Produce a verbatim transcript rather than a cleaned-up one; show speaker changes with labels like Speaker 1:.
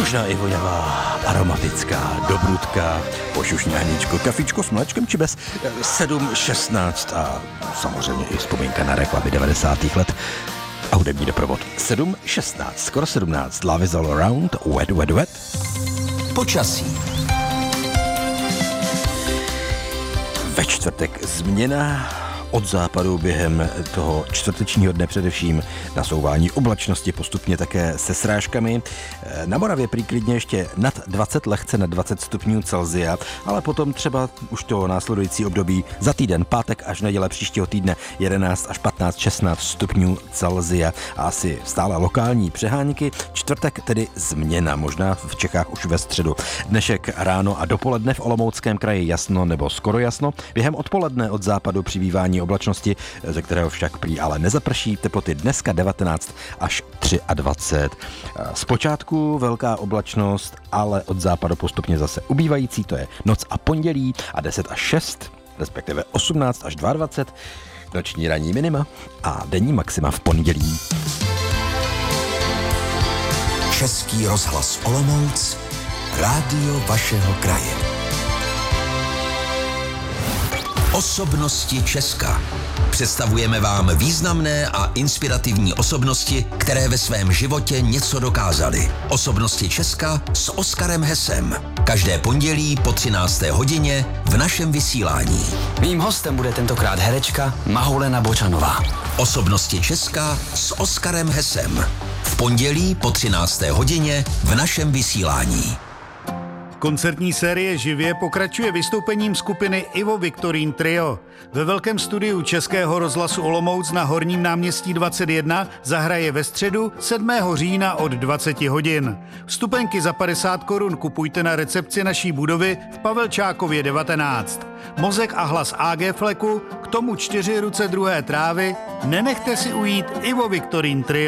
Speaker 1: možná i voňavá, aromatická, dobrutká, pošušňáníčko, kafičko s mléčkem či bez, sedm šestnáct a samozřejmě i vzpomínka na reklamy devadesátých let a hudební doprovod. sedm šestnáct, skoro sedmnáct, Love is all around, wet, wet, wet.
Speaker 2: Počasí.
Speaker 1: Ve čtvrtek změna od západu během toho čtvrtečního dne, především nasouvání oblačnosti, postupně také se srážkami. Na Moravě prý klidně ještě nad dvacet, lehce nad dvacet stupňů Celsia, ale potom třeba už to následující období za týden, pátek až neděle příštího týdne jedenáct až patnáct, šestnáct stupňů Celsia a asi stále lokální přehánky. Čtvrtek tedy změna, možná v Čechách už ve středu. Dnešek ráno a dopoledne v Olomouckém kraji jasno nebo skoro jasno. Během odpoledne od západu přibývání oblačnosti, ze kterého však prý ale nezaprší. Teploty dneska devatenáct až dvacet tři. Zpočátku velká oblačnost, ale od západu postupně zase ubývající, to je noc a pondělí a deset až šest, respektive osmnáct až dvacet dva, noční ranní minima a denní maxima v pondělí.
Speaker 2: Český rozhlas Olomouc, rádio vašeho kraje. Osobnosti Česka. Představujeme vám významné a inspirativní osobnosti, které ve svém životě něco dokázaly. Osobnosti Česka s Oskarem Hesem. Každé pondělí po třinácté hodině v našem vysílání.
Speaker 3: Mým hostem bude tentokrát herečka Mahoulena Bočanová.
Speaker 2: Osobnosti Česka s Oskarem Hesem. V pondělí po třinácté hodině v našem vysílání.
Speaker 4: Koncertní série živě pokračuje vystoupením skupiny Ivo Viktorín Trio. Ve velkém studiu Českého rozhlasu Olomouc na Horním náměstí dvacet jedna zahraje ve středu sedmého října od dvacet hodin. Vstupenky za padesát korun kupujte na recepci naší budovy v Pavelčákově devatenáct. Mozek a hlas á gé Fleku, k tomu čtyři ruce druhé trávy, nenechte si ujít Ivo Viktorín Trio.